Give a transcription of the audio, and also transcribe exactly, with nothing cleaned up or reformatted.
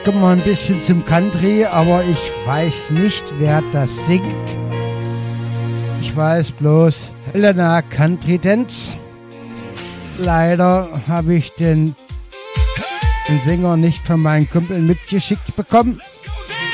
Kommen wir ein bisschen zum Country, aber ich weiß nicht, wer das singt. Ich weiß bloß Helena Country Dance. Leider habe ich den, den Sänger nicht von meinen Kumpeln mitgeschickt bekommen.